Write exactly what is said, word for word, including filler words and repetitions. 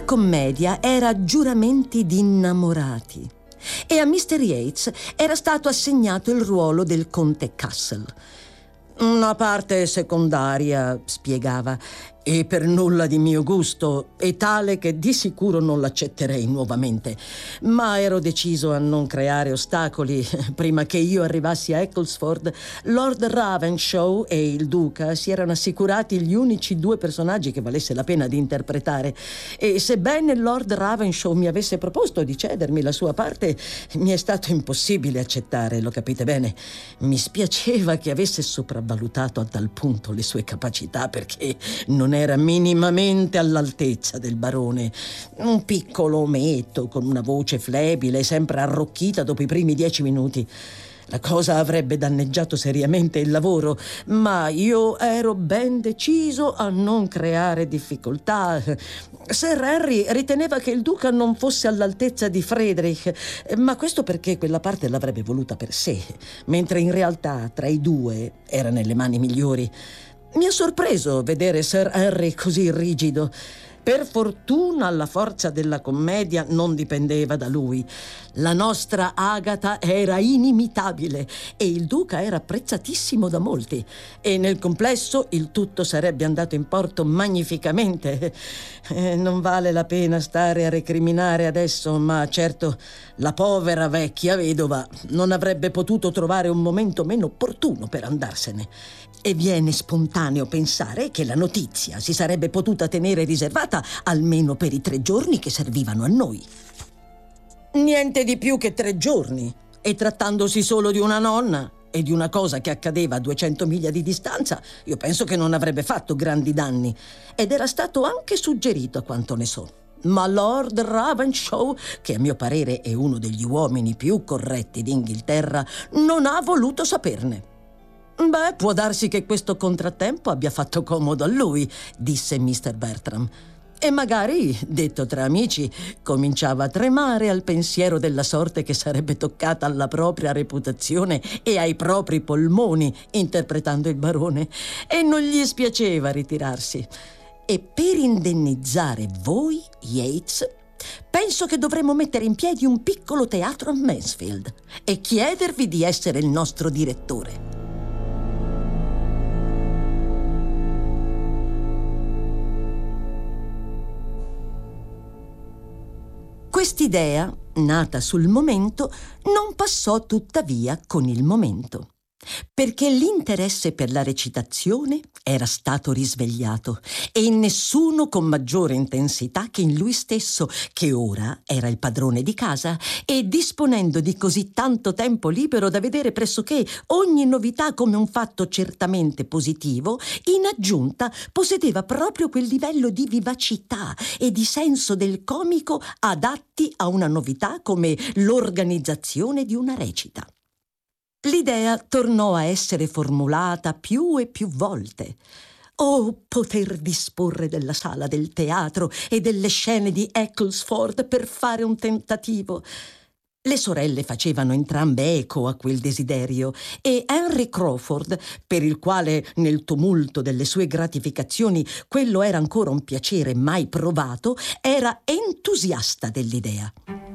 La commedia era Giuramenti di innamorati e a mister Yates era stato assegnato il ruolo del conte Castle. Una parte secondaria, spiegava, e per nulla di mio gusto, e tale che di sicuro non l'accetterei nuovamente. Ma ero deciso a non creare ostacoli. Prima che io arrivassi a Ecclesford, Lord Ravenshaw e il duca si erano assicurati gli unici due personaggi che valesse la pena di interpretare. E sebbene Lord Ravenshaw mi avesse proposto di cedermi la sua parte, mi è stato impossibile accettare, lo capite bene. Mi spiaceva che avesse sopravvalutato a tal punto le sue capacità, perché non era minimamente all'altezza del barone. Un piccolo ometto con una voce flebile, sempre arrocchita dopo i primi dieci minuti. La cosa avrebbe danneggiato seriamente il lavoro, ma io ero ben deciso a non creare difficoltà. Sir Harry riteneva che il duca non fosse all'altezza di Frederick, ma questo perché quella parte l'avrebbe voluta per sé, mentre in realtà tra i due era nelle mani migliori. Mi ha sorpreso vedere Sir Harry così rigido. Per fortuna la forza della commedia non dipendeva da lui. La nostra Agatha era inimitabile e il duca era apprezzatissimo da molti, e nel complesso il tutto sarebbe andato in porto magnificamente. Eh, non vale la pena stare a recriminare adesso, ma certo la povera vecchia vedova non avrebbe potuto trovare un momento meno opportuno per andarsene. E viene spontaneo pensare che la notizia si sarebbe potuta tenere riservata almeno per i tre giorni che servivano a noi. Niente di più che tre giorni, e trattandosi solo di una nonna e di una cosa che accadeva a duecento miglia di distanza, io penso che non avrebbe fatto grandi danni, ed era stato anche suggerito a quanto ne so. Ma Lord Ravenshaw, che a mio parere è uno degli uomini più corretti d'Inghilterra, non ha voluto saperne. «Beh, può darsi che questo contrattempo abbia fatto comodo a lui», disse mister Bertram. E magari, detto tra amici, cominciava a tremare al pensiero della sorte che sarebbe toccata alla propria reputazione e ai propri polmoni interpretando il barone, e non gli spiaceva ritirarsi. E per indennizzare voi, Yates, penso che dovremmo mettere in piedi un piccolo teatro a Mansfield e chiedervi di essere il nostro direttore. Quest'idea, nata sul momento, non passò tuttavia con il momento, perché l'interesse per la recitazione era stato risvegliato, e in nessuno con maggiore intensità che in lui stesso, che ora era il padrone di casa, e disponendo di così tanto tempo libero da vedere pressoché ogni novità come un fatto certamente positivo, in aggiunta possedeva proprio quel livello di vivacità e di senso del comico adatti a una novità come l'organizzazione di una recita. L'idea tornò a essere formulata più e più volte. Oh, poter disporre della sala del teatro e delle scene di Ecclesford per fare un tentativo! Le sorelle facevano entrambe eco a quel desiderio, e Henry Crawford, per il quale nel tumulto delle sue gratificazioni quello era ancora un piacere mai provato, era entusiasta dell'idea.